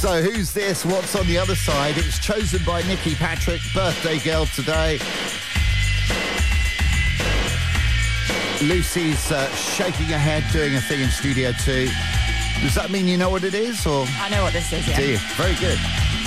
So who's this? What's on the other side? It's chosen by Nikki Patrick, birthday girl today. Lucy's shaking her head, doing a thing in Studio 2. Does that mean you know what it is, or...? I know what this is, yeah. Do you? Very good.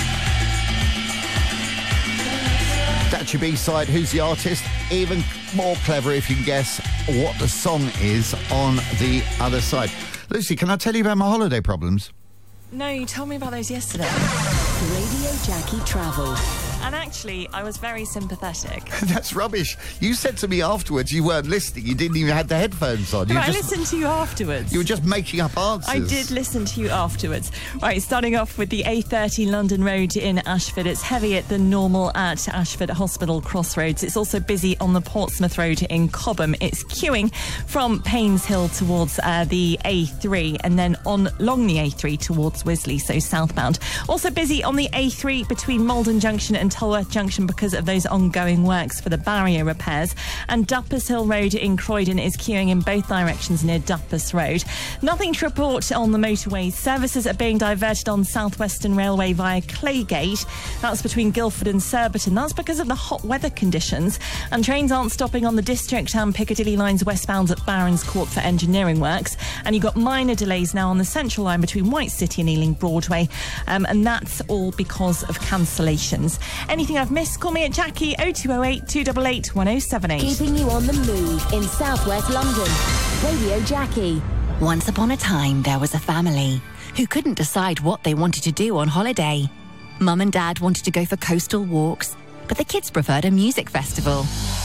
That's your B-side. Who's the artist? Even more clever if you can guess what the song is on the other side. Lucy, can I tell you about my holiday problems? No, you told me about those yesterday. Radio Jackie Travel. And actually, I was very sympathetic. That's rubbish. You said to me afterwards you weren't listening. You didn't even have the headphones on. But I listened to you afterwards. You were just making up answers. I did listen to you afterwards. Right, starting off with the A30 London Road in Ashford. It's heavier than normal at Ashford Hospital Crossroads. It's also busy on the Portsmouth Road in Cobham. It's queuing from Paynes Hill towards the A3 and then along the A3 towards Wisley, so southbound. Also busy on the A3 between Malden Junction and Tolworth Junction because of those ongoing works for the barrier repairs. And Duppers Hill Road in Croydon is queuing in both directions near Duppers Road. Nothing to report on the motorways. Services are being diverted on South Western Railway via Claygate. That's between Guildford and Surbiton. That's because of the hot weather conditions. And trains aren't stopping on the District and Piccadilly lines westbound at Barons Court for engineering works. And you've got minor delays now on the Central line between White City and Ealing Broadway. And that's all because of cancellations. Anything I've missed, call me at Jackie 0208 288 1078. Keeping you on the move in southwest London. Radio Jackie. Once upon a time, there was a family who couldn't decide what they wanted to do on holiday. Mum and Dad wanted to go for coastal walks, but the kids preferred a music festival.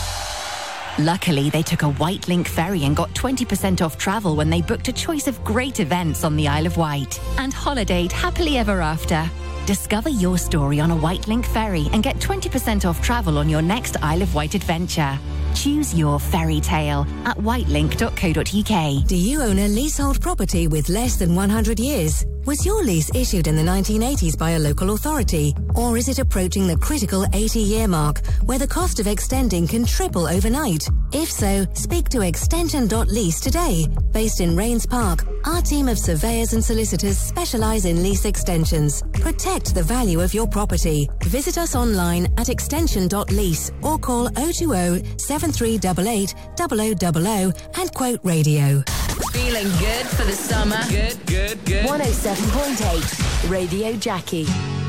Luckily, they took a White Link ferry and got 20% off travel when they booked a choice of great events on the Isle of Wight and holidayed happily ever after. Discover your story on a White Link ferry and get 20% off travel on your next Isle of Wight adventure. Choose your fairy tale at whitelink.co.uk. Do you own a leasehold property with less than 100 years? Was your lease issued in the 1980s by a local authority? Or is it approaching the critical 80-year mark, where the cost of extending can triple overnight? If so, speak to Extension.lease today. Based in Rains Park, our team of surveyors and solicitors specialise in lease extensions. Protect the value of your property. Visit us online at Extension.lease or call 020 7388 0000 and quote radio. Feeling good for the summer? Good. 107.8 Radio Jackie.